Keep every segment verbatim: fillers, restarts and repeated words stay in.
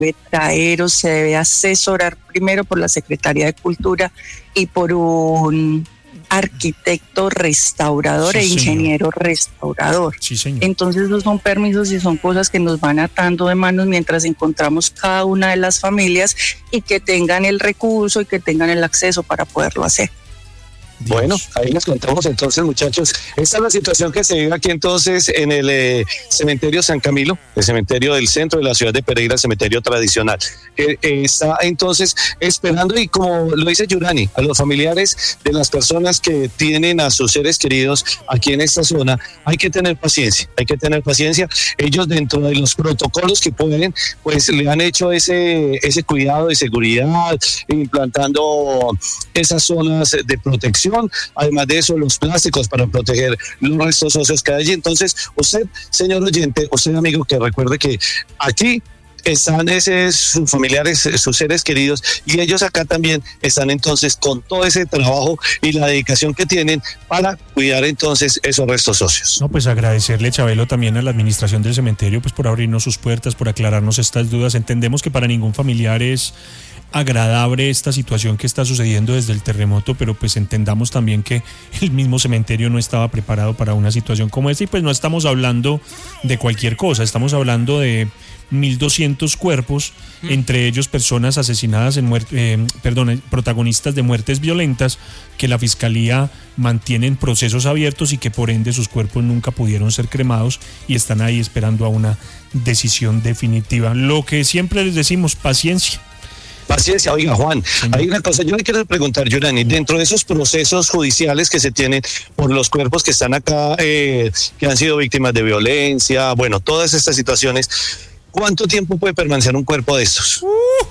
debe traer o se debe asesorar primero por la Secretaría de Cultura y por un arquitecto restaurador, sí, e ingeniero señor. restaurador. Sí, señor. Entonces esos son permisos y son cosas que nos van atando de manos mientras encontramos cada una de las familias y que tengan el recurso y que tengan el acceso para poderlo hacer. Dios. Bueno, ahí les contamos entonces, muchachos. Esta es la situación que se vive aquí entonces en el eh, cementerio San Camilo, el cementerio del centro de la ciudad de Pereira, el cementerio tradicional. Eh, eh, está entonces esperando, y como lo dice Yurani, a los familiares de las personas que tienen a sus seres queridos aquí en esta zona, hay que tener paciencia, hay que tener paciencia. Ellos, dentro de los protocolos que pueden, pues le han hecho ese, ese cuidado de seguridad, implantando esas zonas de protección. Además de eso, los plásticos para proteger los restos óseos que hay allí. Entonces, usted, señor oyente, usted, amigo, que recuerde que aquí están ese, sus familiares, sus seres queridos, y ellos acá también están entonces con todo ese trabajo y la dedicación que tienen para cuidar entonces esos restos óseos. No, pues agradecerle, Chabelo, también a la administración del cementerio, pues por abrirnos sus puertas, por aclararnos estas dudas. Entendemos que para ningún familiar es agradable esta situación que está sucediendo desde el terremoto, pero pues entendamos también que el mismo cementerio no estaba preparado para una situación como esta, y pues no estamos hablando de cualquier cosa, estamos hablando de mil doscientos cuerpos, mm. entre ellos personas asesinadas en muerte, eh, perdón, protagonistas de muertes violentas que la Fiscalía mantiene en procesos abiertos y que por ende sus cuerpos nunca pudieron ser cremados y están ahí esperando a una decisión definitiva. Lo que siempre les decimos, paciencia. Paciencia. Oiga, Juan, señor, hay una cosa, yo le quiero preguntar, Yurani, dentro de esos procesos judiciales que se tienen por los cuerpos que están acá, eh, que han sido víctimas de violencia, bueno, todas estas situaciones, ¿cuánto tiempo puede permanecer un cuerpo de estos? Uh.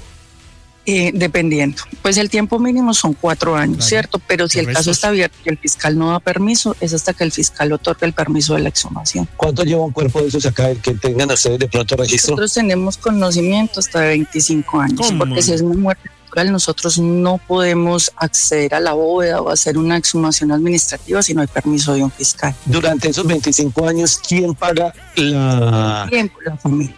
Eh, dependiendo, pues el tiempo mínimo son cuatro años, claro, ¿cierto? Pero si el restos. caso está abierto y el fiscal no da permiso, es hasta que el fiscal otorgue el permiso de la exhumación. ¿Cuánto lleva un cuerpo de esos acá, que tengan ustedes de pronto registro? Nosotros tenemos conocimiento hasta de veinticinco años, ¿Cómo? porque si es una muerte natural, nosotros no podemos acceder a la bóveda o hacer una exhumación administrativa si no hay permiso de un fiscal. Durante esos veinticinco años, ¿quién paga la...? Tiempo, la familia.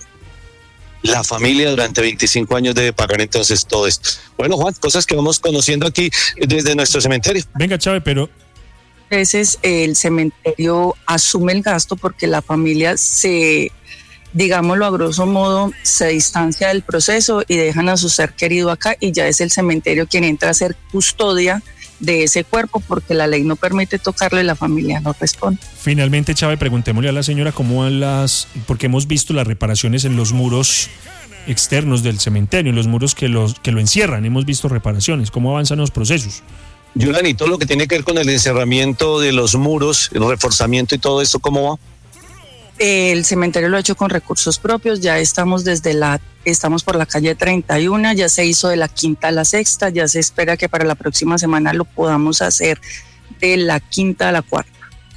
La familia durante veinticinco años debe pagar entonces todo esto. Bueno, Juan, cosas que vamos conociendo aquí desde nuestro cementerio. Venga, Chávez, pero... A veces el cementerio asume el gasto porque la familia se, digámoslo a grosso modo, se distancia del proceso y dejan a su ser querido acá, y ya es el cementerio quien entra a ser custodia de ese cuerpo porque la ley no permite tocarlo y la familia no responde. Finalmente, Chávez, preguntémosle a la señora cómo van las, porque hemos visto las reparaciones en los muros externos del cementerio, en los muros que, los, que lo encierran, hemos visto reparaciones, ¿cómo avanzan los procesos? Yurani, todo lo que tiene que ver con el encerramiento de los muros, el reforzamiento y todo eso, ¿cómo va? El cementerio lo ha hecho con recursos propios, ya estamos desde la, estamos por la calle treinta y uno, ya se hizo de la quinta a la sexta, ya se espera que para la próxima semana lo podamos hacer de la quinta a la cuarta.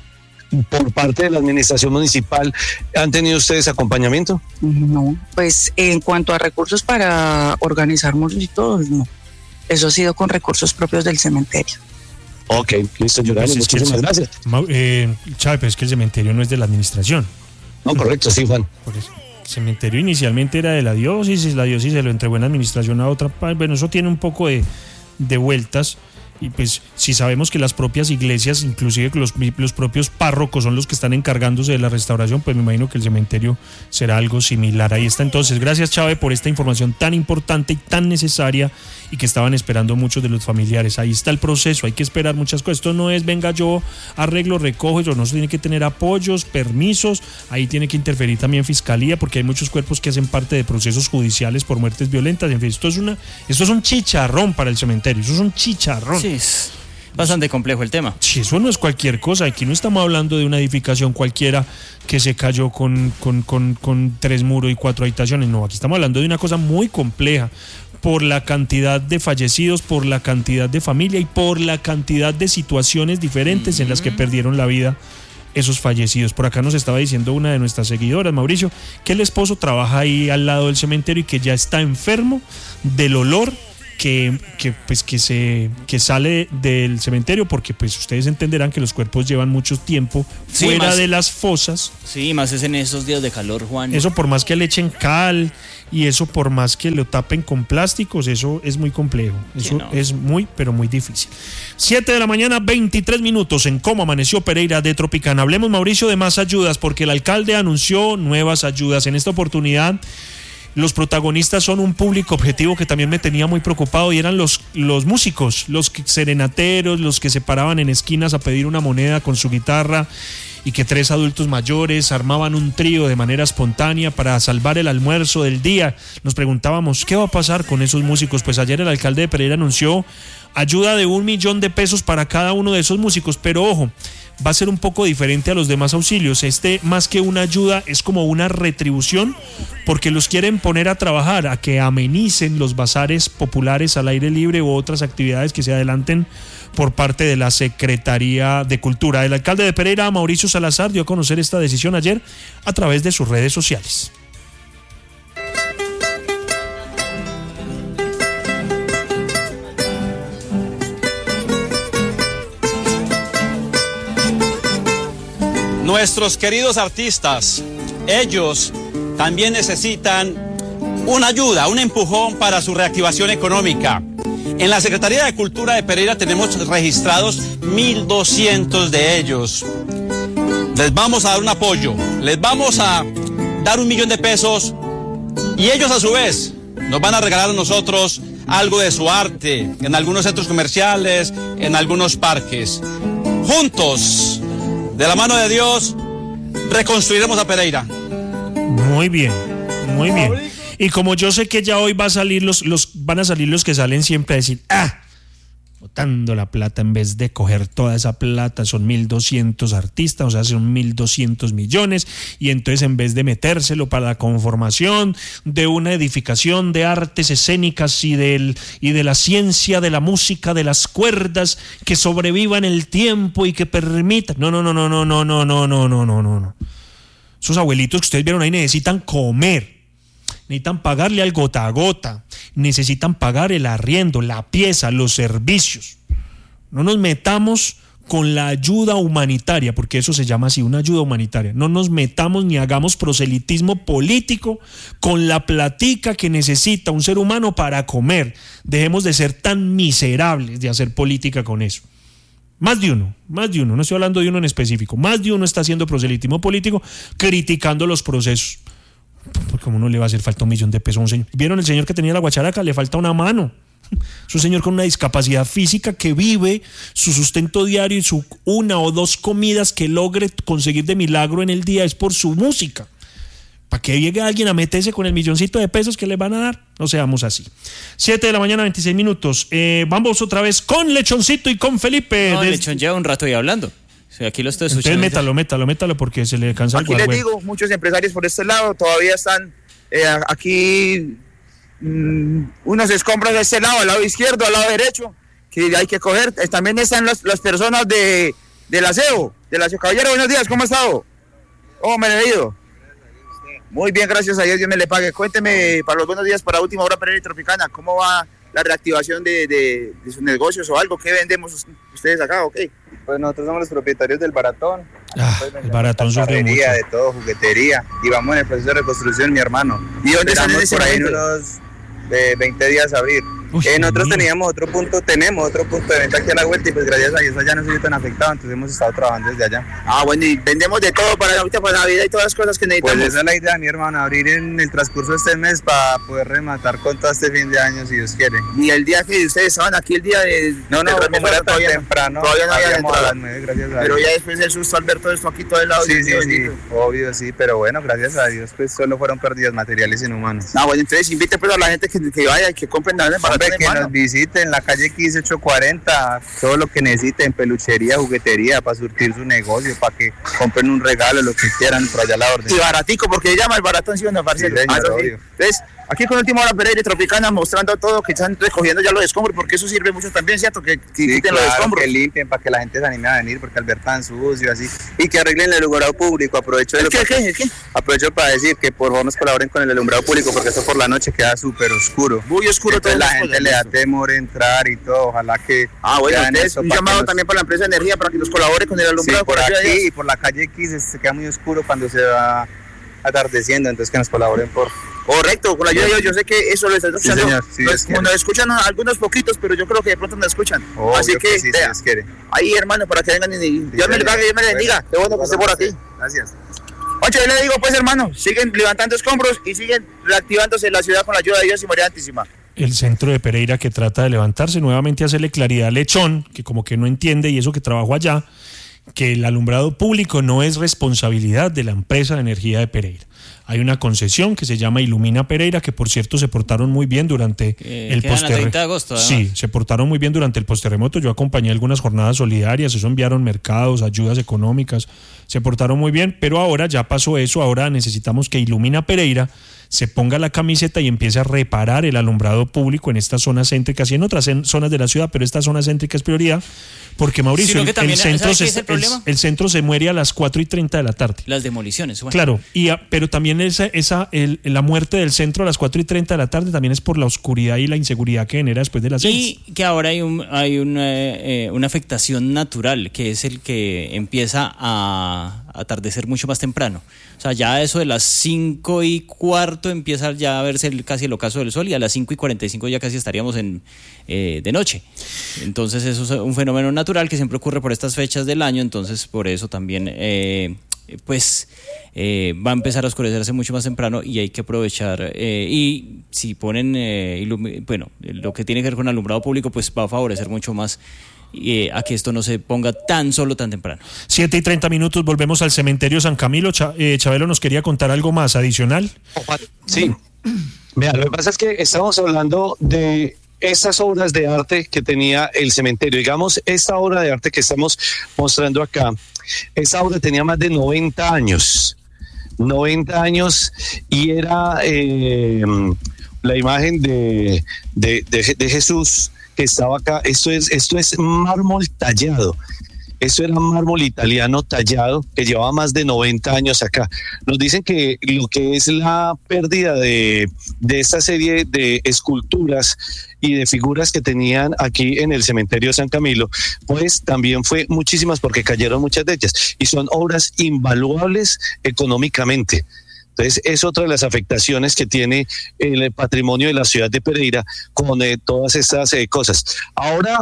Por parte de la administración municipal, ¿han tenido ustedes acompañamiento? No, pues en cuanto a recursos para organizar muros y todo, no. Eso ha sido con recursos propios del cementerio. Ok, listo, Yurani, pues muchísimas que el, gracias. Eh, Chávez, pero es que el cementerio no es de la administración. No, correcto, sí, Juan. Por eso. El cementerio inicialmente era de la diócesis, la diócesis se lo entregó en administración a otra. Bueno, eso tiene un poco de, de vueltas. Y pues si sabemos que las propias iglesias, inclusive que los, los propios párrocos son los que están encargándose de la restauración, pues me imagino que el cementerio será algo similar. Ahí está entonces. Gracias, Chávez, por esta información tan importante y tan necesaria y que estaban esperando muchos de los familiares. Ahí está el proceso, hay que esperar muchas cosas. Esto no es venga yo arreglo, recojo, eso no, se tiene que tener apoyos, permisos, ahí tiene que interferir también fiscalía, porque hay muchos cuerpos que hacen parte de procesos judiciales por muertes violentas. En fin, esto es una, esto es un chicharrón para el cementerio, eso es un chicharrón. Sí, es bastante complejo el tema. Sí, eso no es cualquier cosa. Aquí no estamos hablando de una edificación cualquiera que se cayó con, con, con, con tres muros y cuatro habitaciones. No, aquí estamos hablando de una cosa muy compleja por la cantidad de fallecidos, por la cantidad de familia y por la cantidad de situaciones diferentes mm-hmm. en las que perdieron la vida esos fallecidos. Por acá nos estaba diciendo una de nuestras seguidoras, Mauricio, que el esposo trabaja ahí al lado del cementerio y que ya está enfermo del olor que, que, pues, que, se, que sale del cementerio, porque pues ustedes entenderán que los cuerpos llevan mucho tiempo Sí, fuera más- de las fosas. Sí, más es en esos días de calor, Juan. Eso por más que le echen cal y eso por más que lo tapen con plásticos, eso es muy complejo. Sí, Eso no. es muy, pero muy difícil. siete de la mañana, veintitrés minutos en Cómo Amaneció Pereira de Tropicana. Hablemos, Mauricio, de más ayudas, porque el alcalde anunció nuevas ayudas. En esta oportunidad, los protagonistas son un público objetivo que también me tenía muy preocupado, y eran los, los músicos, los que- serenateros, los que se paraban en esquinas a pedir una moneda con su guitarra, y que tres adultos mayores armaban un trío de manera espontánea para salvar el almuerzo del día. Nos preguntábamos, ¿qué va a pasar con esos músicos? Pues ayer el alcalde de Pereira anunció ayuda de un millón de pesos para cada uno de esos músicos, pero ojo, va a ser un poco diferente a los demás auxilios. Este, más que una ayuda, es como una retribución, porque los quieren poner a trabajar, a que amenicen los bazares populares al aire libre u otras actividades que se adelanten por parte de la Secretaría de Cultura. El alcalde de Pereira, Mauricio Salazar, dio a conocer esta decisión ayer a través de sus redes sociales. Nuestros queridos artistas, ellos también necesitan una ayuda, un empujón para su reactivación económica. En la Secretaría de Cultura de Pereira tenemos registrados mil doscientos de ellos. Les vamos a dar un apoyo, les vamos a dar un millón de pesos, y ellos a su vez nos van a regalar a nosotros algo de su arte en algunos centros comerciales, en algunos parques. Juntos, de la mano de Dios, reconstruiremos a Pereira. Muy bien, muy bien. Y como yo sé que ya hoy va a salir los, los, van a salir los que salen siempre a decir, ah, botando la plata en vez de coger toda esa plata, son mil doscientos artistas, o sea, son mil doscientos millones, y entonces en vez de metérselo para la conformación de una edificación de artes escénicas y, del, y de la ciencia, de la música, de las cuerdas, que sobreviva en el tiempo y que permita... No, no, no, no, no, no, no, no, no, no, no, no. Esos abuelitos que ustedes vieron ahí necesitan comer. Necesitan pagarle al gota a gota, necesitan pagar el arriendo, la pieza, los servicios. No nos metamos con la ayuda humanitaria, porque eso se llama así, una ayuda humanitaria. No nos metamos ni hagamos proselitismo político con la platica que necesita un ser humano para comer. Dejemos de ser tan miserables de hacer política con eso. Más de uno, más de uno, no estoy hablando de uno en específico, más de uno está haciendo proselitismo político criticando los procesos. Porque a uno le va a hacer falta un millón de pesos a un señor. ¿Vieron el señor que tenía la guacharaca? Le falta una mano. Es un señor con una discapacidad física que vive su sustento diario y su una o dos comidas que logre conseguir de milagro en el día es por su música. Para que llegue alguien a meterse con el milloncito de pesos que le van a dar, no seamos así. siete de la mañana, veintiséis minutos. Eh, vamos otra vez con Lechoncito y con Felipe. No, Des... Lechón lleva un rato ahí hablando. Sí, aquí lo estoy escuchando. Entonces métalo, métalo, métalo porque se le cansa el Aquí les guagüe. digo, muchos empresarios por este lado todavía están eh, aquí, mmm, unos escombros de este lado, al lado izquierdo, al lado derecho, que hay que coger. Eh, también están las, las personas de, del aseo, del aseo. Caballero, buenos días, ¿cómo ha estado? ¿Cómo me he ido? Muy bien, gracias a Dios, Dios me le pague. Cuénteme, para los buenos días, para Última Hora Pereira y Tropicana, ¿cómo va la reactivación de, de, de sus negocios o algo? ¿Qué vendemos ustedes acá? ¿Ok? Pues nosotros somos los propietarios del Baratón. Ah, el Baratón sufre mucho. De todo, juguetería. Y vamos en el proceso de reconstrucción, mi hermano. ¿Y dónde están en Esperamos ese por ahí en momento? unos eh, veinte días a abrir. Uy, Eh, nosotros mío. teníamos otro punto, tenemos otro punto de venta aquí a la vuelta y pues gracias a Dios allá no soy tan afectado, entonces hemos estado trabajando desde allá. Ah, bueno, y vendemos de todo para ahorita para Navidad y todas las cosas que Pues necesitamos. esa es la idea, mi hermano, abrir en el transcurso de este mes para poder rematar con todo este fin de año, si Dios quiere. Y el día que ustedes estaban aquí, el día de... No, no, de como remedio, era tan todavía no- temprano, todavía no había abríamos a entrado. las nueve, gracias a Pero Dios. ya después del susto al ver todo esto aquí todo el lado. Sí, Dios sí, sí, bendito. obvio, sí, pero bueno, gracias a Dios, pues solo fueron pérdidas materiales inhumanas. Ah, bueno, entonces invite pues a la gente que, que vaya y que compren también para Hombre, que nos visiten la calle quince ocho cuarenta, todo lo que necesiten, peluchería, juguetería, para surtir su negocio, para que compren un regalo, lo que quieran, por allá a la orden. Y baratico, porque llama el baratón, sí o no, parcero. Sí, señor, Ah, eso sí. obvio. Entonces, Aquí con Última Hora Pereira y Tropicana mostrando todo, que están recogiendo ya los escombros, porque eso sirve mucho también, ¿cierto? Que, que sí, quiten claro, los escombros. Que limpien para que la gente se anime a venir, porque al ver tan sucio así. Y que arreglen el alumbrado público. Aprovecho, de ¿El lo qué, que, qué, qué? aprovecho para decir que por favor nos colaboren con el alumbrado público, porque esto por la noche queda súper oscuro. Muy oscuro. Entonces la gente le da temor entrar y todo. Ojalá que... Ah, bueno, entonces, eso un para llamado nos... también para la empresa de energía para que nos colabore con el alumbrado. Sí, por aquí y por la calle X se queda muy oscuro cuando se va atardeciendo, entonces que nos colaboren por... Correcto, con la ayuda de Dios, yo sé que eso lo está escuchando. Sí, señor, sí, nos, Dios nos escuchan algunos poquitos, pero yo creo que de pronto nos escuchan. Oh, Así que, que sí, vea, Dios quiere. ahí hermano, para que vengan y, y Dios me les pague, Dios me les bendiga. Qué bueno que esté por aquí. Gracias. Ocho, yo le digo pues hermano, siguen levantando escombros y siguen reactivándose la ciudad con la ayuda de Dios y María Santísima. El centro de Pereira que trata de levantarse nuevamente, hacerle claridad a Lechón, que como que no entiende y eso que trabajó allá, que el alumbrado público no es responsabilidad de la empresa de energía de Pereira. Hay una concesión que se llama Ilumina Pereira, que por cierto se portaron muy bien durante eh, el posterremoto. treinta posterremoto. de agosto, Sí, se portaron muy bien durante el posterremoto. Yo acompañé algunas jornadas solidarias, eso enviaron mercados, ayudas económicas, se portaron muy bien, pero ahora ya pasó eso, ahora necesitamos que Ilumina Pereira se ponga la camiseta y empiece a reparar el alumbrado público en estas zonas céntricas y en otras zonas de la ciudad, pero esta zona céntrica es prioridad, porque Mauricio, el, también, el, centro se, es el, el, el centro se muere a las cuatro y treinta de la tarde. Las demoliciones. Bueno. Claro, y a, pero también esa, esa el, la muerte del centro a las cuatro y treinta de la tarde también es por la oscuridad y la inseguridad que genera después de las seis. Y que ahora hay, un, hay una, eh, una afectación natural, que es el que empieza a atardecer mucho más temprano. O sea, ya eso de las cinco y cuarto empieza ya a verse el, casi el ocaso del sol, y a las cinco y cuarenta y cinco ya casi estaríamos en eh, de noche. Entonces eso es un fenómeno natural que siempre ocurre por estas fechas del año, entonces por eso también eh, pues eh, va a empezar a oscurecerse mucho más temprano y hay que aprovechar. Eh, y si ponen, eh, ilumi- bueno, lo que tiene que ver con alumbrado público, pues va a favorecer mucho más Eh, a que esto no se ponga tan solo tan temprano. siete y treinta minutos, volvemos al cementerio San Camilo. Ch eh, Chabelo nos quería contar algo más adicional. Sí, vea, lo que pasa es que estamos hablando de esas obras de arte que tenía el cementerio. Digamos, esta obra de arte que estamos mostrando acá, esa obra tenía más de noventa años. noventa años y era eh, la imagen de, de, de, de Jesús que estaba acá. Esto es, esto es mármol tallado. Esto era mármol italiano tallado que llevaba más de noventa años acá. Nos dicen que lo que es la pérdida de, de esta serie de esculturas y de figuras que tenían aquí en el cementerio San Camilo, pues también fue muchísimas porque cayeron muchas de ellas y son obras invaluables económicamente. Entonces es otra de las afectaciones que tiene el patrimonio de la ciudad de Pereira con eh, todas estas eh, cosas. Ahora,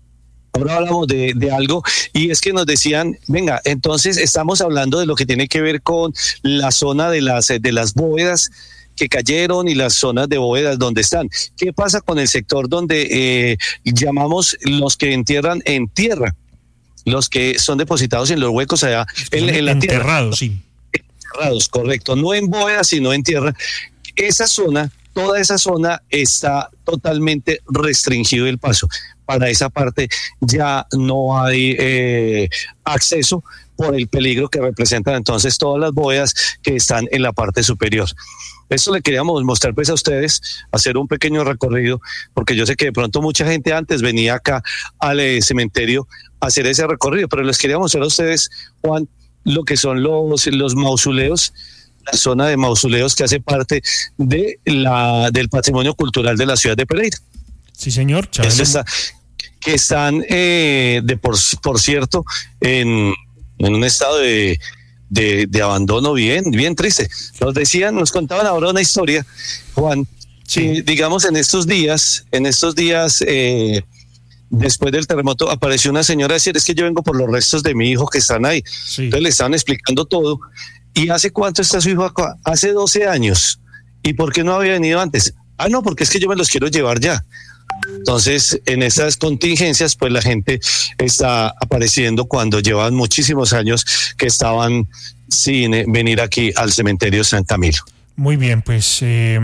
ahora hablamos de, de algo y es que nos decían, venga, entonces estamos hablando de lo que tiene que ver con la zona de las, de las bóvedas que cayeron y las zonas de bóvedas donde están. ¿Qué pasa con el sector donde eh, llamamos los que entierran en tierra? Los que son depositados en los huecos allá en, en la tierra. Enterrados, sí. Enterrados, correcto, no en bóvedas sino en tierra. Esa zona, toda esa zona está totalmente restringido el paso. Para esa parte ya no hay eh, acceso por el peligro que representan entonces todas las bóvedas que están en la parte superior. Esto le queríamos mostrar pues a ustedes, hacer un pequeño recorrido, porque yo sé que de pronto mucha gente antes venía acá al eh, cementerio a hacer ese recorrido, pero les quería mostrar a ustedes, Juan, lo que son los, los mausoleos, la zona de mausoleos que hace parte de la, del patrimonio cultural de la ciudad de Pereira. Sí, señor. Está, que están, eh, de por, por cierto, en, en un estado de, de, de abandono bien, bien triste. Nos decían, nos contaban ahora una historia, Juan, sí. que digamos en estos días, en estos días... Eh, después del terremoto apareció una señora a decir, es que yo vengo por los restos de mi hijo que están ahí. Sí. Entonces le estaban explicando todo. ¿Y hace cuánto está su hijo acá? Hace doce años. ¿Y por qué no había venido antes? Ah, no, porque es que yo me los quiero llevar ya. Entonces, en esas contingencias, pues la gente está apareciendo cuando llevan muchísimos años que estaban sin venir aquí al cementerio San Camilo. Muy bien, pues, eh,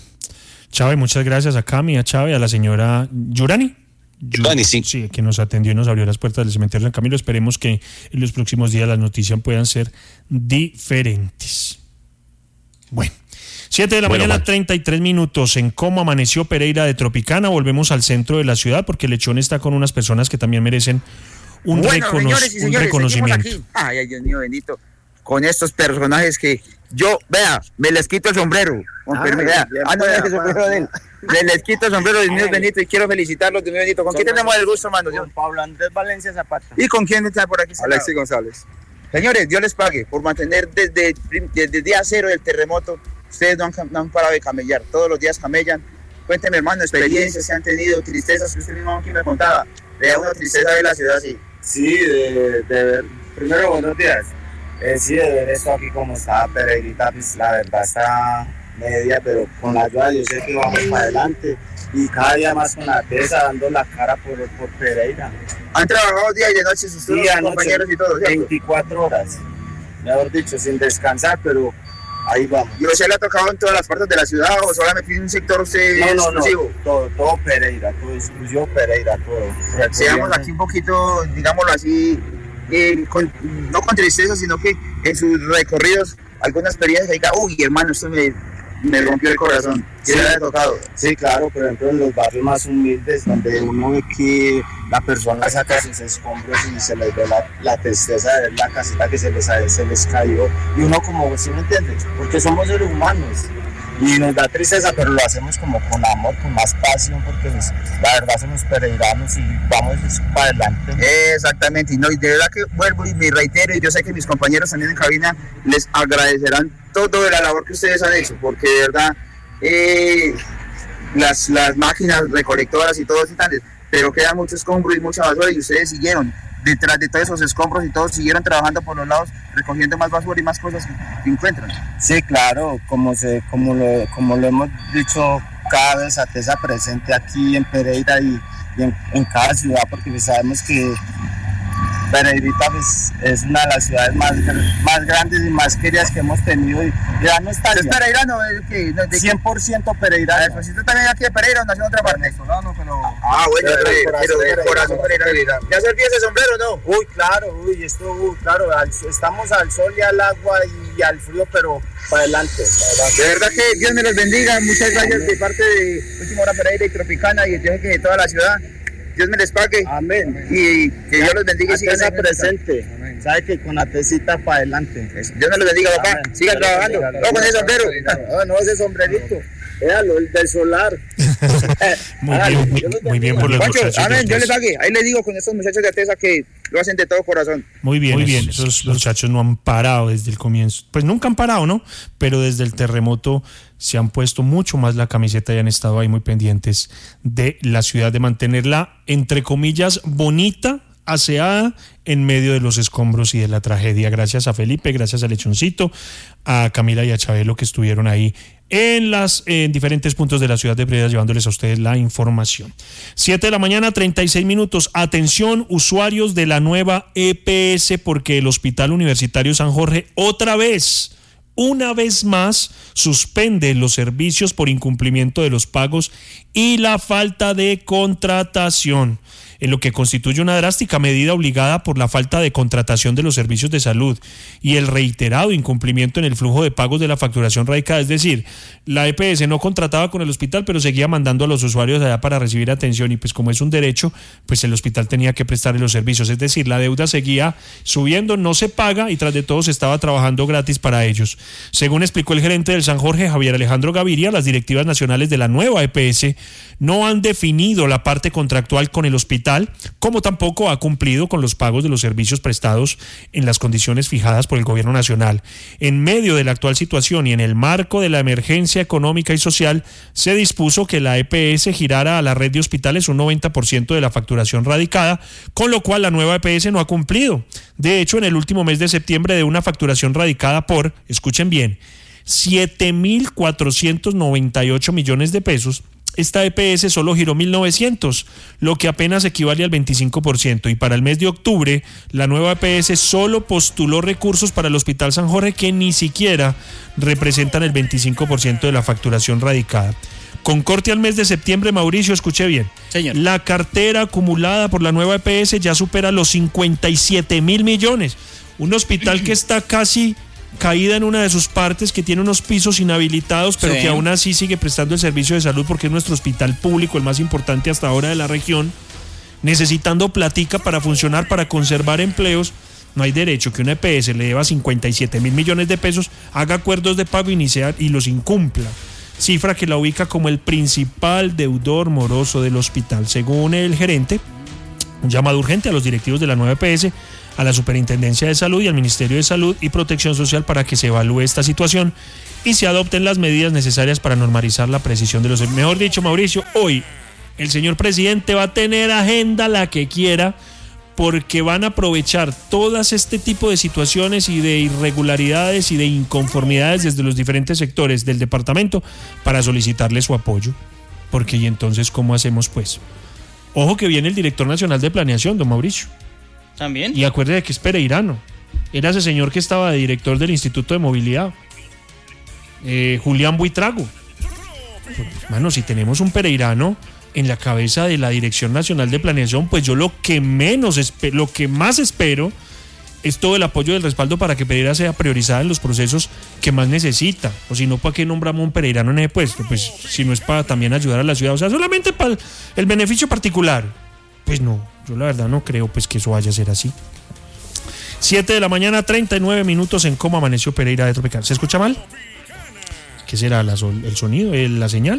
Chávez, muchas gracias a Cami, a Chávez, a la señora Yurani. Yurani, sí. Sí, que nos atendió y nos abrió las puertas del cementerio San Camilo. Esperemos que en los próximos días las noticias puedan ser diferentes. Bueno. siete de la Bueno, mañana, mal. treinta y tres minutos. En cómo amaneció Pereira de Tropicana. Volvemos al centro de la ciudad porque Lechón está con unas personas que también merecen un, Bueno, recono- señores y un señores, reconocimiento. seguimos aquí. Ay, ay, Dios mío, bendito. Con estos personajes que yo, vea, me les quito el sombrero. Con Ay, permiso, vea. bien, Ah, no, pueda, es el sombrero de él. Me les quito el sombrero, Dios mío Ay. bendito, y quiero felicitarlos, Dios mío bendito. ¿Con quién tenemos el gusto, hermano? Con Pablo Andrés Valencia Zapata. ¿Y con quién está por aquí? Alexis González. Señores, Dios les pague por mantener desde, desde el día cero del terremoto. Ustedes no han, no han parado de camellar, todos los días camellan. Cuénteme, hermano, experiencias que han tenido, tristezas que usted mismo aquí me contaba. Le da una tristeza de la ciudad así. Sí, de, de ver. Primero, buenos días. Eh, sí, de ver esto aquí como está Pereirita, pues la verdad está media, pero con la ayuda de Dios sé que vamos para adelante. Y cada día más con la tesa, dando la cara por, por Pereira. Han trabajado día y de noche sus Sí, sus anoche, compañeros y todo, ¿cierto? veinticuatro horas, mejor dicho, sin descansar, pero ahí vamos. ¿Y usted le ha tocado en todas las partes de la ciudad o solamente en un sector usted No, no, no, exclusivo? todo, todo Pereira, todo exclusivo Pereira, todo. Seamos aquí un poquito, digámoslo así, eh, con- no con tristeza, sino que en sus recorridos, alguna experiencia que diga, uy, hermano, esto me, me rompió el corazón. ¿Qué Sí. le ha tocado? Sí, claro, por ejemplo, en los barrios más humildes, donde uno ve que la persona saca sus escombros y se les ve la, la tristeza de ver la casita que se les, ha- se les cayó. Y uno como, ¿sí me entiendes? Porque somos seres humanos. Y nos da tristeza, pero lo hacemos como con amor, con más pasión, porque pues, la verdad somos pereiranos y vamos pues, para adelante. Exactamente, y no, y de verdad que vuelvo y me reitero, y yo sé que mis compañeros también en cabina les agradecerán todo de la labor que ustedes han hecho, porque de verdad eh, las, las máquinas recolectoras y todo eso, pero queda mucho escombro y mucha basura, y ustedes siguieron detrás de todos esos escombros y todos siguieron trabajando por los lados, recogiendo más basura y más cosas que, que encuentran. Sí, claro, como, se, como, lo, como lo hemos dicho cada vez, Atesa presente aquí en Pereira y, y en, en cada ciudad, porque pues sabemos que Pereirita pues, es una de las ciudades más, más grandes y más queridas que hemos tenido y ya no está. ¿Usted es pereirano? ¿De, de, de cien por ciento pereirano. ¿Usted también aquí de Pereira o nació en otra parte? Venezolano, pero... Ah, bueno, pero, pero, pero, pero de pero, corazón pero, pereirano. ¿Ya se olvida ese sombrero no? Uy, claro, uy, esto, uy, claro, al, estamos al sol y al agua y, y al frío, pero para adelante, para adelante. De verdad que Dios me los bendiga, muchas gracias de parte de Última Hora Pereira y Tropicana y yo sé que de toda la ciudad. Dios me les pague. Amén. Y que Dios los bendiga y sigan Atesa en- presente. Sabe que con la tesita para adelante. Dios me los bendiga, papá. Amén. Sigan Dios los trabajando. bendiga. No con ese sombrero. No, no, ese sombrerito. Véalo, el del solar. Muy Hágale, bien, muy, Dios los muy bien por los Pancho, muchachos. de amén, Dios les Atesa. pague. Ahí les digo con estos muchachos de Atesa que lo hacen de todo corazón. Muy bien, muy bien. Esos muchachos no han parado desde el comienzo. Pues nunca han parado, ¿no? Pero desde el terremoto se han puesto mucho más la camiseta y han estado ahí muy pendientes de la ciudad, de mantenerla, entre comillas, bonita, aseada en medio de los escombros y de la tragedia. Gracias a Felipe, gracias a Lechoncito, a Camila y a Chabelo que estuvieron ahí en las en diferentes puntos de la ciudad de Pereira llevándoles a ustedes la información. siete de la mañana, treinta y seis minutos. Atención, usuarios de la nueva E P S, porque el Hospital Universitario San Jorge otra vez una vez más suspende los servicios por incumplimiento de los pagos y la falta de contratación, en lo que constituye una drástica medida obligada por la falta de contratación de los servicios de salud y el reiterado incumplimiento en el flujo de pagos de la facturación radicada. Es decir, la E P S no contrataba con el hospital, pero seguía mandando a los usuarios allá para recibir atención, y pues como es un derecho, pues el hospital tenía que prestarle los servicios. Es decir, la deuda seguía subiendo, no se paga, y tras de todo se estaba trabajando gratis para ellos. Según explicó el gerente del San Jorge, Javier Alejandro Gaviria, las directivas nacionales de la nueva E P S no han definido la parte contractual con el hospital, como tampoco ha cumplido con los pagos de los servicios prestados en las condiciones fijadas por el gobierno nacional. En medio de la actual situación y en el marco de la emergencia económica y social, se dispuso que la E P S girara a la red de hospitales un noventa por ciento de la facturación radicada, con lo cual la nueva E P S no ha cumplido. De hecho, en el último mes de septiembre, de una facturación radicada por, escuchen bien, siete mil cuatrocientos noventa y ocho millones de pesos, esta E P S solo giró mil novecientos, lo que apenas equivale al veinticinco por ciento. Y para el mes de octubre, la nueva E P S solo postuló recursos para el Hospital San Jorge que ni siquiera representan el veinticinco por ciento de la facturación radicada. Con corte al mes de septiembre, Mauricio, escuché bien. Señor. La cartera acumulada por la nueva E P S ya supera los cincuenta y siete mil millones. Un hospital que está casi caída en una de sus partes, que tiene unos pisos inhabilitados, pero sí, que aún así sigue prestando el servicio de salud porque es nuestro hospital público, el más importante hasta ahora de la región, necesitando platica para funcionar, para conservar empleos. No hay derecho que una E P S le deba cincuenta y siete mil millones de pesos, haga acuerdos de pago inicial y los incumpla, cifra que la ubica como el principal deudor moroso del hospital. Según el gerente, un llamado urgente a los directivos de la nueva E P S, a la Superintendencia de Salud y al Ministerio de Salud y Protección Social para que se evalúe esta situación y se adopten las medidas necesarias para normalizar la precisión de los... Mejor dicho, Mauricio, hoy el señor presidente va a tener agenda la que quiera, porque van a aprovechar todas este tipo de situaciones y de irregularidades y de inconformidades desde los diferentes sectores del departamento para solicitarle su apoyo. Porque, ¿y entonces cómo hacemos, pues? Ojo que viene el director nacional de planeación, don Mauricio. ¿También? Y acuérdate que es pereirano. Era ese señor que estaba de director del Instituto de Movilidad. Eh, Julián Buitrago. Mano, si tenemos un pereirano en la cabeza de la Dirección Nacional de Planeación, pues yo lo que menos, lo que más espero es todo el apoyo y el respaldo para que Pereira sea priorizada en los procesos que más necesita. O si no, ¿para qué nombramos un pereirano en ese puesto? Pues si no es para también ayudar a la ciudad, o sea, solamente para el beneficio particular. Pues no, yo la verdad no creo pues que eso vaya a ser así. siete de la mañana, treinta y nueve minutos en cómo amaneció Pereira de Tropical. ¿Se escucha mal? ¿Qué será la sol, el sonido, el, la señal?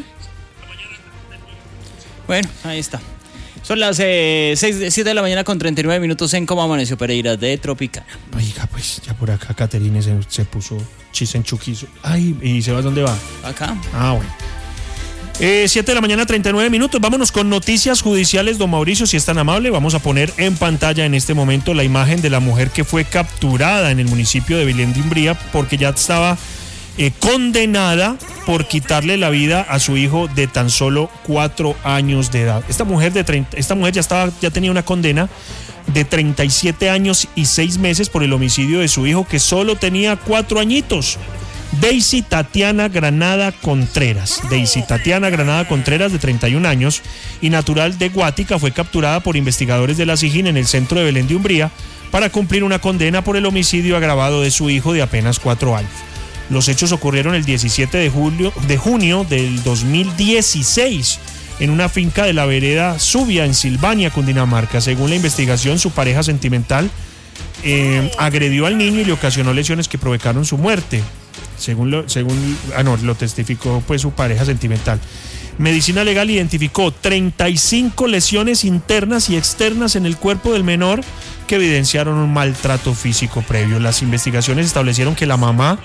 Bueno, ahí está. Son las eh, siete de la mañana con treinta y nueve minutos en cómo amaneció Pereira de Tropicana. Oiga, pues ya por acá Caterine se, se puso chis en chuquizo. Ay, ¿y Sebas dónde va? Acá. Ah, bueno. Eh, siete de la mañana, treinta y nueve minutos. Vámonos con noticias judiciales, don Mauricio, si es tan amable. Vamos a poner en pantalla en este momento la imagen de la mujer que fue capturada en el municipio de Belén de Umbría porque ya estaba eh, condenada por quitarle la vida a su hijo de tan solo cuatro años de edad. Esta mujer, de treinta, esta mujer ya, estaba, ya tenía una condena de treinta y siete años y seis meses por el homicidio de su hijo, que solo tenía cuatro añitos. Daisy Tatiana Granada Contreras. Daisy Tatiana Granada Contreras, de treinta y un años y natural de Guática, fue capturada por investigadores de la SIJIN en el centro de Belén de Umbría para cumplir una condena por el homicidio agravado de su hijo de apenas cuatro años. Los hechos ocurrieron el diecisiete de julio, de junio del dos mil dieciséis en una finca de la vereda Subia, en Silvania, Cundinamarca. Según la investigación, su pareja sentimental eh, agredió al niño y le ocasionó lesiones que provocaron su muerte. Según lo, según, ah, no, lo testificó pues su pareja sentimental. Medicina Legal identificó treinta y cinco lesiones internas y externas en el cuerpo del menor que evidenciaron un maltrato físico previo. Las investigaciones establecieron que la mamá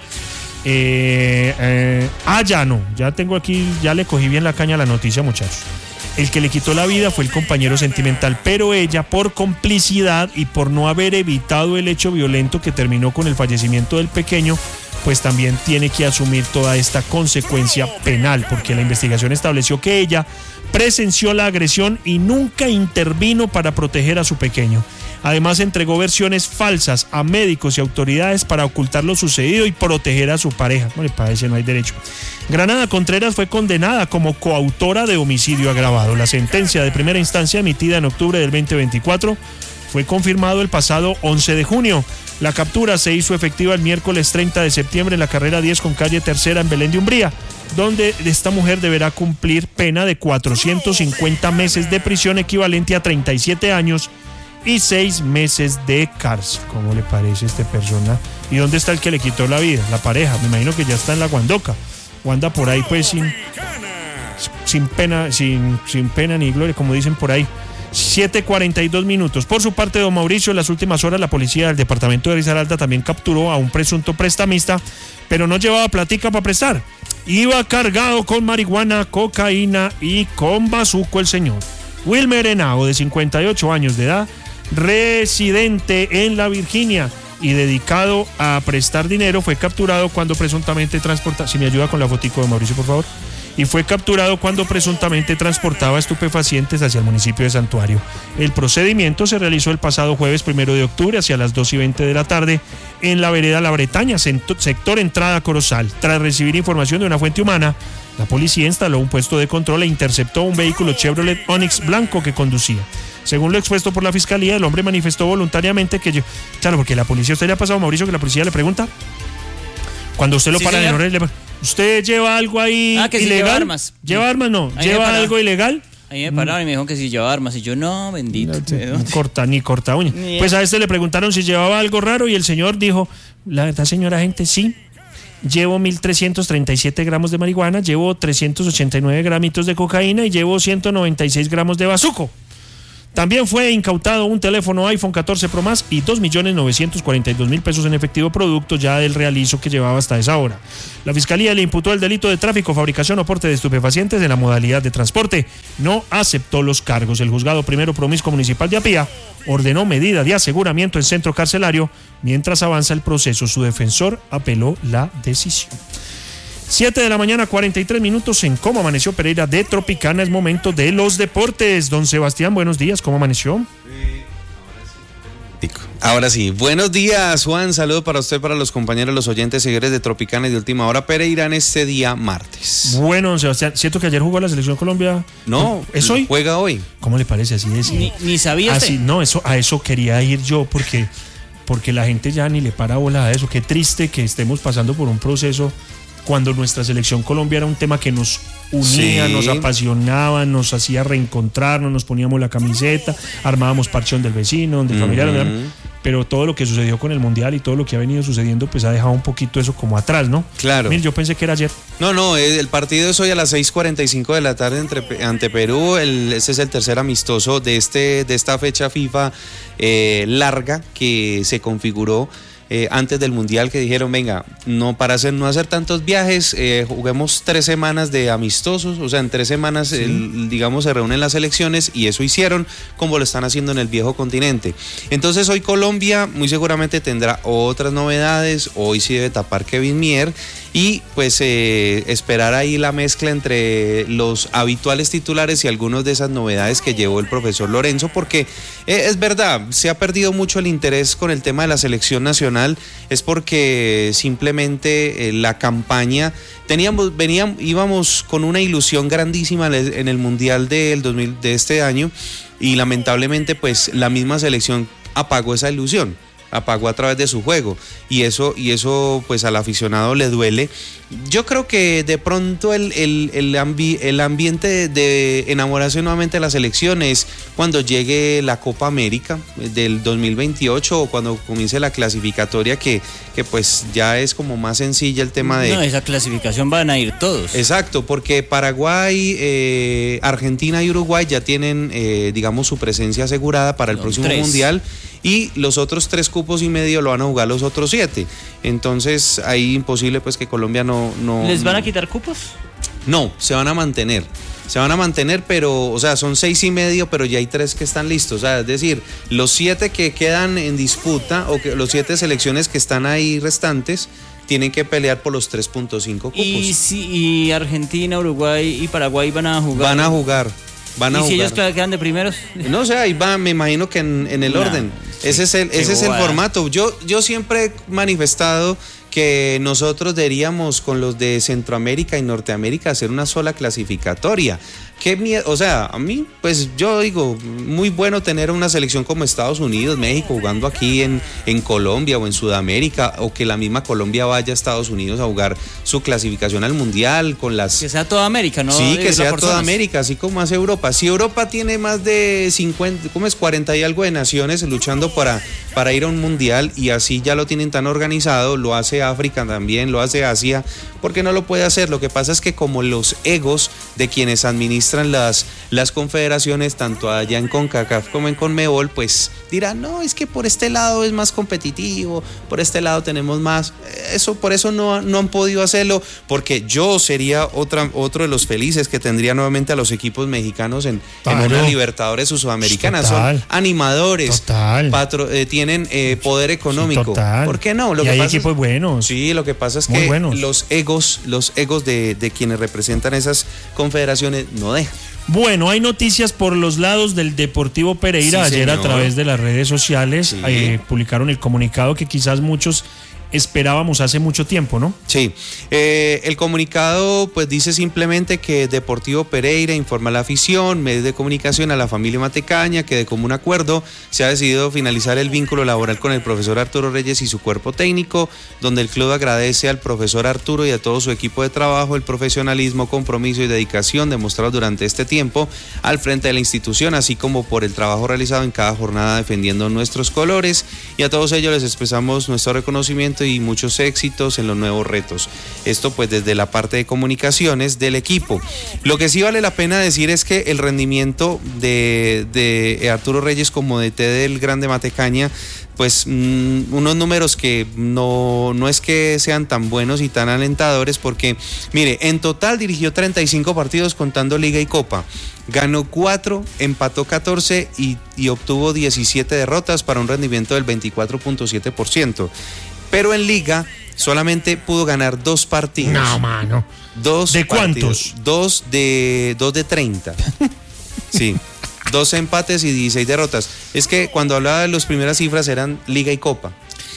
eh, eh, ah ya no, ya tengo aquí, ya le cogí bien la caña a la noticia, muchachos. El que le quitó la vida fue el compañero sentimental, pero ella, por complicidad y por no haber evitado el hecho violento que terminó con el fallecimiento del pequeño, pues también tiene que asumir toda esta consecuencia penal, porque la investigación estableció que ella presenció la agresión y nunca intervino para proteger a su pequeño. Además, entregó versiones falsas a médicos y autoridades para ocultar lo sucedido y proteger a su pareja. Bueno, para ese no hay derecho. Granada Contreras fue condenada como coautora de homicidio agravado. La sentencia de primera instancia, emitida en octubre del veinte veinticuatro, fue confirmado el pasado once de junio. La captura se hizo efectiva el miércoles treinta de septiembre en la carrera diez con calle Tercera en Belén de Umbría, donde esta mujer deberá cumplir pena de cuatrocientos cincuenta meses de prisión, equivalente a treinta y siete años y seis meses de cárcel. ¿Cómo le parece a esta persona? ¿Y dónde está el que le quitó la vida? La pareja, me imagino que ya está en la Guandoca, o anda por ahí pues sin, sin pena, sin, sin pena ni gloria, como dicen por ahí. siete cuarenta y dos minutos. Por su parte, don Mauricio, en las últimas horas la policía del departamento de Risaralda también capturó a un presunto prestamista, pero no llevaba platica para prestar. Iba cargado con marihuana, cocaína y con bazuco el señor. Wilmer Henao, de cincuenta y ocho años de edad, residente en la Virginia y dedicado a prestar dinero, fue capturado cuando presuntamente transportaba... Si me ayuda con la fotico de Mauricio, por favor. Y fue capturado cuando presuntamente transportaba estupefacientes hacia el municipio de Santuario. El procedimiento se realizó el pasado jueves primero de octubre hacia las dos y veinte de la tarde en la vereda La Bretaña, sector entrada Corozal. Tras recibir información de una fuente humana, la policía instaló un puesto de control e interceptó un vehículo Chevrolet Onix blanco que conducía. Según lo expuesto por la fiscalía, el hombre manifestó voluntariamente que yo... Claro, porque la policía, ¿usted le ha pasado, Mauricio, que la policía le pregunta? Cuando usted lo Sí, para en señor. el orden, ¿usted lleva algo ahí Ah, que si ilegal? lleva armas. ¿Lleva armas? No. Ahí me ¿Lleva pararon. algo ilegal? Ahí me pararon y me dijeron que si llevaba armas. Y yo, no, bendito. No corta, ni corta uña. Ni Pues eso. a este le preguntaron si llevaba algo raro y el señor dijo, la verdad, señora gente, sí. Llevo mil trescientos treinta y siete gramos de marihuana, llevo trescientos ochenta y nueve gramitos de cocaína y llevo ciento noventa y seis gramos de bazuco. También fue incautado un teléfono iPhone catorce Pro Max y dos millones novecientos cuarenta y dos mil pesos en efectivo, producto ya del realizo que llevaba hasta esa hora. La Fiscalía le imputó el delito de tráfico, fabricación o porte de estupefacientes en la modalidad de transporte. No aceptó los cargos. El juzgado primero promiscuo municipal de Apía ordenó medida de aseguramiento en centro carcelario mientras avanza el proceso. Su defensor apeló la decisión. siete de la mañana, cuarenta y tres minutos en Cómo Amaneció Pereira de Tropicana. Es momento de los deportes. Don Sebastián, buenos días. ¿Cómo amaneció? Ahora sí, buenos días, Juan. Saludo para usted, para los compañeros, los oyentes, seguidores de Tropicana y de Última Hora Pereira en este día martes. Bueno, don Sebastián, ¿cierto que ayer jugó la Selección Colombia? No, ¿es hoy? Juega hoy. ¿Cómo le parece así? Es, Ni, ni sabía así, usted. no, eso, a eso quería ir yo porque, porque la gente ya ni le para bola a eso. Qué triste que estemos pasando por un proceso cuando nuestra Selección Colombia era un tema que nos unía, Sí. nos apasionaba, nos hacía reencontrarnos, nos poníamos la camiseta, armábamos parchón del vecino, del familiar, Ujú. ¿verdad? Pero todo lo que sucedió con el Mundial y todo lo que ha venido sucediendo pues ha dejado un poquito eso como atrás, ¿no? Claro. Mira, yo pensé que era ayer. No, no, eh, el partido es hoy a las seis cuarenta y cinco de la tarde entre, ante Perú. El, ese es el tercer amistoso de, este, de esta fecha FIFA eh, larga que se configuró eh, antes del Mundial, que dijeron, venga, no para hacer, no hacer tantos viajes, eh, juguemos tres semanas de amistosos, o sea, en tres semanas, sí. el, digamos, se reúnen las selecciones y eso hicieron como lo están haciendo en el viejo continente. Entonces hoy Colombia muy seguramente tendrá otras novedades, hoy sí debe tapar Kevin Mier y pues eh, esperar ahí la mezcla entre los habituales titulares y algunas de esas novedades que llevó el profesor Lorenzo, porque eh, es verdad, se ha perdido mucho el interés con el tema de la selección nacional, es porque simplemente eh, la campaña, teníamos, veníamos, íbamos con una ilusión grandísima en el Mundial del dos mil, de este año y lamentablemente pues la misma selección apagó esa ilusión. Apagó a través de su juego y eso, y eso pues al aficionado le duele. Yo creo que de pronto el, el, el, ambi, el ambiente de, de enamorarse nuevamente de la selección es cuando llegue la Copa América del dos mil veintiocho o cuando comience la clasificatoria que, que pues ya es como más sencilla el tema de... No, esa clasificación van a ir todos. Exacto, porque Paraguay, eh, Argentina y Uruguay ya tienen eh, digamos su presencia asegurada para el Son próximo tres. Mundial y los otros tres cupos y medio lo van a jugar los otros siete. Entonces ahí imposible pues que Colombia no... no ¿Les van a quitar cupos? No, se van a mantener. Se van a mantener, pero, o sea, son seis y medio, pero ya hay tres que están listos. O sea, es decir, los siete que quedan en disputa, o que los siete selecciones que están ahí restantes, tienen que pelear por los tres punto cinco cupos. Y, si, y Argentina, Uruguay y Paraguay van a jugar. Van a jugar. Van a ¿Y si jugar. ellos quedan de primeros? No, o sea, ahí va, me imagino que en, en el Nah, orden. sí, ese es el, qué ese es el bobada. formato. Yo, yo siempre he manifestado que nosotros deberíamos con los de Centroamérica y Norteamérica hacer una sola clasificatoria. Qué miedo, o sea, a mí, pues yo digo, muy bueno tener una selección como Estados Unidos, México, jugando aquí en, en Colombia o en Sudamérica, o que la misma Colombia vaya a Estados Unidos a jugar su clasificación al Mundial con las... Que sea toda América, ¿no? Sí, que dividirla sea por toda zonas. América, así como hace Europa. Si Europa tiene más de cincuenta, ¿cómo es? cuarenta y algo de naciones luchando para, para ir a un mundial y así ya lo tienen tan organizado, lo hace África también, lo hace Asia, ¿por qué no lo puede hacer? Lo que pasa es que como los egos de quienes administran las, las confederaciones, tanto allá en CONCACAF como en CONMEBOL, pues dirán, no, es que por este lado es más competitivo, por este lado tenemos más, eso, por eso no, no han podido hacerlo, porque yo sería otra, otro de los felices que tendría nuevamente a los equipos mexicanos en, Claro. en una Libertadores o Sudamericana. Total. Son animadores, Total. patro, eh, tienen eh, poder económico. Total. ¿Por qué no? Lo y que hay pasa equipos es, buenos. Sí, lo que pasa es Muy que buenos. los egos, los egos de, de quienes representan esas confederaciones no dejan. Bueno, hay noticias por los lados del Deportivo Pereira. Sí, Ayer a señor. través de las redes sociales Sí. eh, publicaron el comunicado que quizás muchos esperábamos hace mucho tiempo, ¿no? Sí, eh, el comunicado pues dice simplemente que Deportivo Pereira informa a la afición, medios de comunicación, a la familia Matecaña, que de común acuerdo se ha decidido finalizar el vínculo laboral con el profesor Arturo Reyes y su cuerpo técnico, donde el club agradece al profesor Arturo y a todo su equipo de trabajo el profesionalismo, compromiso y dedicación demostrados durante este tiempo al frente de la institución, así como por el trabajo realizado en cada jornada defendiendo nuestros colores, y a todos ellos les expresamos nuestro reconocimiento y muchos éxitos en los nuevos retos. Esto pues desde la parte de comunicaciones del equipo. Lo que sí vale la pena decir es que el rendimiento de, de Arturo Reyes como D T del Grande Matecaña, pues mmm, unos números que no, no es que sean tan buenos y tan alentadores, porque mire, en total dirigió treinta y cinco partidos contando Liga y Copa, ganó cuatro, empató catorce y, y obtuvo diecisiete derrotas para un rendimiento del veinticuatro punto siete por ciento. Pero en Liga solamente pudo ganar dos partidos. No, mano. Dos ¿De partidos, cuántos? Dos de, dos de treinta. Sí. Dos empates y dieciséis derrotas. Es que cuando hablaba de las primeras cifras eran Liga y Copa.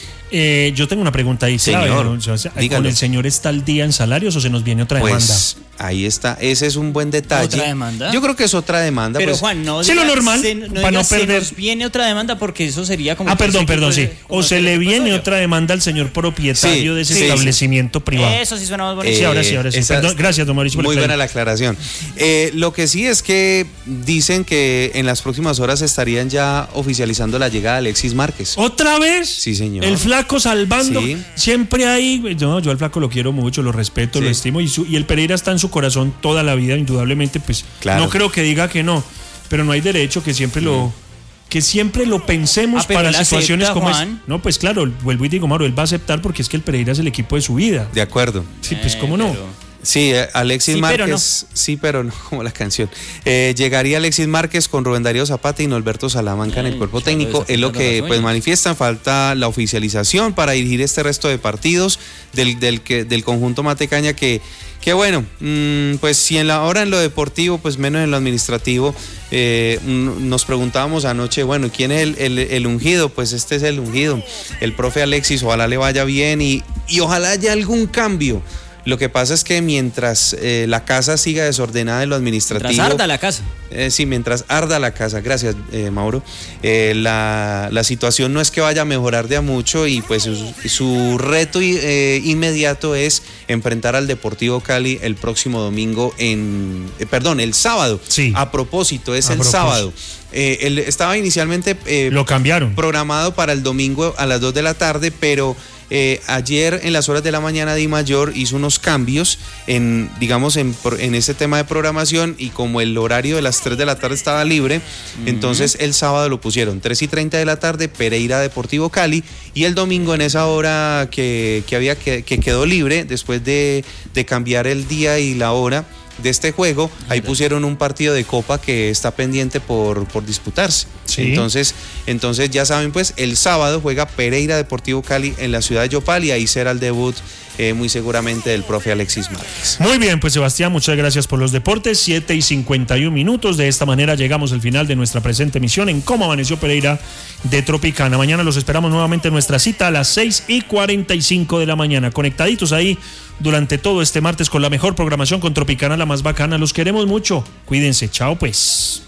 Eh, yo tengo una pregunta ahí. Señor, ¿no? O sea, ¿con dígalo. el señor está al día en salarios o se nos viene otra demanda? Pues ahí está, ese es un buen detalle. ¿Otra demanda? Yo creo que es otra demanda. Pero pues, Juan, no sí, lo diga- normal, se- no para diga, no se perder. nos viene otra demanda, porque eso sería como... Ah, que perdón, ese perdón, equipo sí. es- O como se que le el viene propietario. otra demanda al señor propietario Sí, de ese sí, establecimiento privado. Eso sí suena más bonito. Sí, ahora sí, ahora sí. esa- Perdón, gracias, don Mauricio. por Muy el buena la aclaración. Eh, lo que sí es que dicen que en las próximas horas estarían ya oficializando la llegada de Alexis Márquez. ¿Otra vez? Sí, señor. El flaco salvando. Sí. Siempre ahí. No, yo al flaco lo quiero mucho, lo respeto, Sí. lo estimo. Y, su- y el Pereira está en su corazón toda la vida, indudablemente. Pues Claro. no creo que diga que no. Pero no hay derecho que siempre lo. Que siempre lo pensemos Ah, pero para él situaciones acepta, como Juan. esta. No, pues claro, vuelvo y digo, Mauro, él va a aceptar porque es que el Pereira es el equipo de su vida. De acuerdo. Sí, pues Eh, cómo no. pero- Sí, eh, Alexis Sí, Márquez, pero no. sí, pero no, como la canción. Eh, llegaría Alexis Márquez con Rubén Darío Zapata y Norberto Salamanca en el Ay, cuerpo chavo, técnico. esa Es lo puta que las pues uñas. manifiestan, falta la oficialización para dirigir este resto de partidos del, del, que, del conjunto Matecaña que, que bueno, mmm, pues si en la, ahora en lo deportivo, pues menos en lo administrativo. Eh, mm, nos preguntábamos anoche, bueno, ¿quién es el, el, el ungido? Pues este es el ungido, el profe Alexis, ojalá le vaya bien y, y ojalá haya algún cambio. Lo que pasa es que mientras eh, la casa siga desordenada en lo administrativo... Tras arda la casa. Eh, sí, mientras arda la casa, gracias eh, Mauro, eh, la, la situación no es que vaya a mejorar de a mucho y pues su, su reto eh, inmediato es enfrentar al Deportivo Cali el próximo domingo en, eh, perdón, el sábado. Sí. A propósito, es A el propósito. sábado. Eh, él estaba inicialmente eh, Lo cambiaron. programado para el domingo a las dos de la tarde, pero eh, ayer en las horas de la mañana Di Mayor hizo unos cambios en, digamos, en, en ese tema de programación y como el horario de las tres de la tarde estaba libre, uh-huh. entonces el sábado lo pusieron tres y treinta de la tarde, Pereira Deportivo Cali, y el domingo en esa hora que, que, había, que, que quedó libre después de, de cambiar el día y la hora de este juego, ahí pusieron un partido de Copa que está pendiente por, por disputarse. Sí. Entonces, entonces ya saben, pues el sábado juega Pereira Deportivo Cali en la ciudad de Yopal y ahí será el debut eh, muy seguramente del profe Alexis Márquez. Muy bien, pues Sebastián, muchas gracias por los deportes. siete y cincuenta y un minutos. De esta manera llegamos al final de nuestra presente emisión en Cómo Amaneció Pereira de Tropicana. Mañana los esperamos nuevamente en nuestra cita a las seis y cuarenta y cinco de la mañana. Conectaditos ahí durante todo este martes con la mejor programación con Tropicana, la más bacana. Los queremos mucho. Cuídense. Chao, pues.